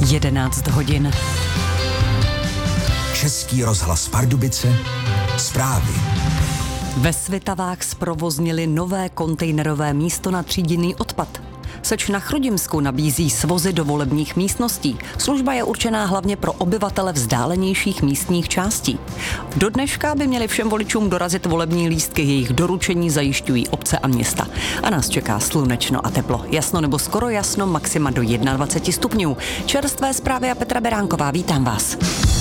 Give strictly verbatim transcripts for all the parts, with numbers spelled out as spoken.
jedenáct hodin. Český rozhlas Pardubice, zprávy. Ve Svitavách zprovoznili nové kontejnerové místo na tříděný odpad. Seč na Chrudimsku nabízí svozy do volebních místností. Služba je určená hlavně pro obyvatele vzdálenějších místních částí. Do dneška by měli všem voličům dorazit volební lístky, jejich doručení zajišťují obce a města. A nás čeká slunečno a teplo. Jasno nebo skoro jasno, maxima do dvacet jedna stupňů. Čerstvé zprávy a Petra Beránková, vítám vás.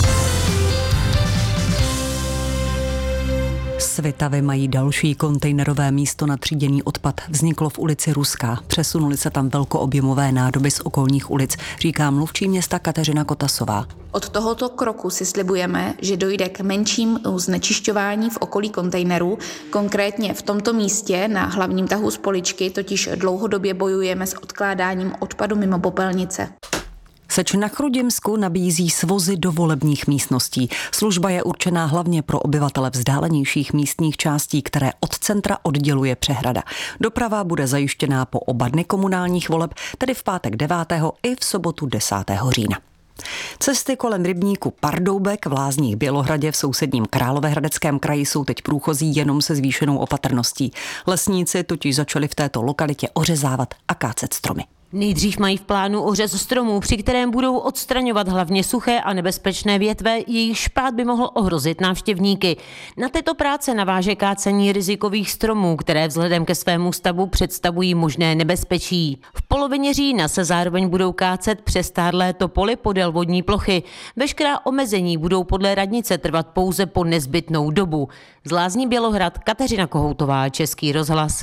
Svitavy mají další kontejnerové místo na tříděný odpad. Vzniklo v ulici Ruská. Přesunuli se tam velkoobjemové nádoby z okolních ulic, říká mluvčí města Kateřina Kotasová. Od tohoto kroku si slibujeme, že dojde k menším znečišťování v okolí kontejnerů. Konkrétně v tomto místě na hlavním tahu z Poličky totiž dlouhodobě bojujeme s odkládáním odpadu mimo popelnice. Seč na Chrudimsku nabízí svozy do volebních místností. Služba je určená hlavně pro obyvatele vzdálenějších místních částí, které od centra odděluje přehrada. Doprava bude zajištěná po oba dny komunálních voleb, tedy v pátek devátého i v sobotu desátého října. Cesty kolem rybníku Pardoubek v Lázních Bělohradě v sousedním Královéhradeckém kraji jsou teď průchozí jenom se zvýšenou opatrností. Lesníci totiž začali v této lokalitě ořezávat a kácet stromy. Nejdřív mají v plánu ořez stromů, při kterém budou odstraňovat hlavně suché a nebezpečné větve, jejich špát by mohl ohrozit návštěvníky. Na této práce naváže kácení rizikových stromů, které vzhledem ke svému stavu představují možné nebezpečí. V polovině října se zároveň budou kácet přestárlé topoly podél vodní plochy. Veškerá omezení budou podle radnice trvat pouze po nezbytnou dobu. Z Lázní Bělohrad, Kateřina Kohoutová, Český rozhlas.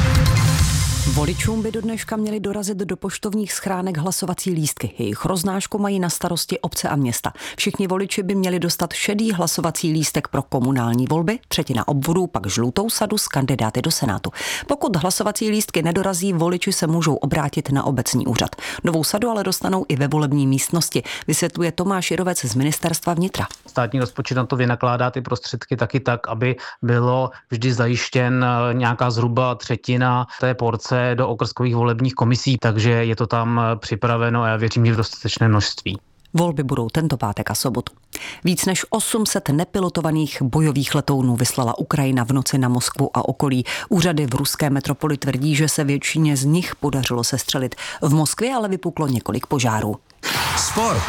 Voličům by do dneška měli dorazit do poštovních schránek hlasovací lístky. Jejich roznášku mají na starosti obce a města. Všichni voliči by měli dostat šedý hlasovací lístek pro komunální volby, třetina obvodů pak žlutou sadu s kandidáty do Senátu. Pokud hlasovací lístky nedorazí, voliči se můžou obrátit na obecní úřad. Novou sadu ale dostanou i ve volební místnosti, vysvětluje Tomáš Jirovec z Ministerstva vnitra. Státní rozpočet na to vynakládá ty prostředky taky tak, aby bylo vždy zajištěn nějaká zhruba třetina té porce do okrskových volebních komisí, takže je to tam připraveno a já věřím, že v dostatečné množství. Volby budou tento pátek a sobotu. Víc než osm set nepilotovaných bojových letounů vyslala Ukrajina v noci na Moskvu a okolí. Úřady v ruské metropoli tvrdí, že se většině z nich podařilo sestřelit. V Moskvě ale vypuklo několik požárů. Sport.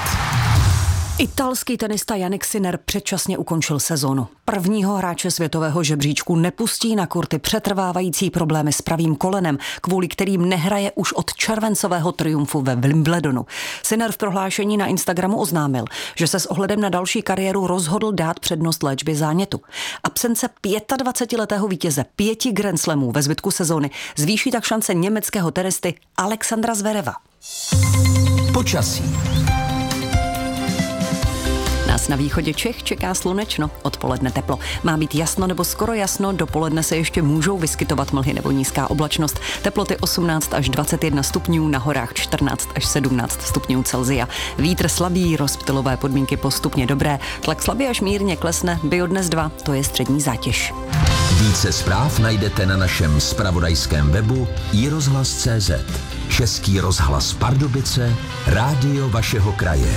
Italský tenista Jannik Sinner předčasně ukončil sezonu. Prvního hráče světového žebříčku nepustí na kurty přetrvávající problémy s pravým kolenem, kvůli kterým nehraje už od červencového triumfu ve Wimbledonu. Sinner v prohlášení na Instagramu oznámil, že se s ohledem na další kariéru rozhodl dát přednost léčbě zánětu. Absence dvacetiletého vítěze pěti Grand Slamů ve zbytku sezóny zvýší tak šance německého tenisty Alexandra Zvereva. Počasí. Nás na východě Čech čeká slunečno, odpoledne teplo. Má být jasno nebo skoro jasno, dopoledne se ještě můžou vyskytovat mlhy nebo nízká oblačnost. Teploty osmnáct až dvacet jedna stupňů, na horách čtrnáct až sedmnáct stupňů Celsia. Vítr slabý, rozptylové podmínky postupně dobré, tlak slabě až mírně klesne, Biodnes dva, to je střední zátěž. Více zpráv najdete na našem zpravodajském webu i rozhlas tečka cé zet. Český rozhlas Pardubice, rádio vašeho kraje.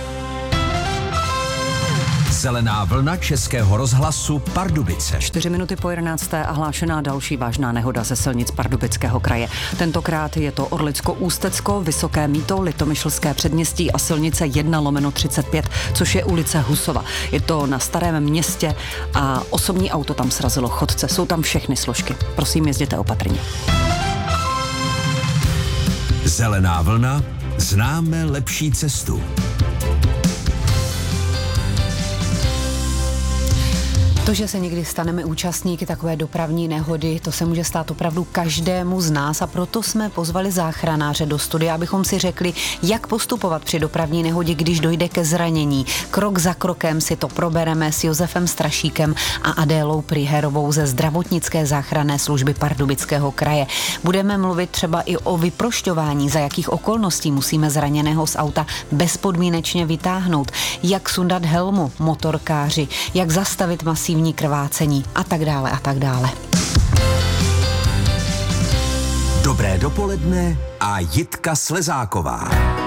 Zelená vlna Českého rozhlasu Pardubice. Čtyři minuty po jedenácté a hlášená další vážná nehoda ze silnic Pardubického kraje. Tentokrát je to Orlicko-Ústecko, Vysoké Mýto, Litomyšlské předměstí a silnice jedna lomeno třicet pět, což je ulice Husova. Je to na Starém Městě a osobní auto tam srazilo chodce. Jsou tam všechny složky. Prosím, jezděte opatrně. Zelená vlna, známe lepší cestu. To, že se někdy staneme účastníky takové dopravní nehody, to se může stát opravdu každému z nás a proto jsme pozvali záchranáře do studia, abychom si řekli, jak postupovat při dopravní nehodě, když dojde ke zranění. Krok za krokem si to probereme s Josefem Strašíkem a Adélou Priherovou ze zdravotnické záchranné služby Pardubického kraje. Budeme mluvit třeba i o vyprošťování, za jakých okolností musíme zraněného z auta bezpodmínečně vytáhnout, jak sundat helmu motorkáři, jak zastavit masivní krvácení a tak dále a tak dále. Dobré dopoledne a Jitka Slezáková.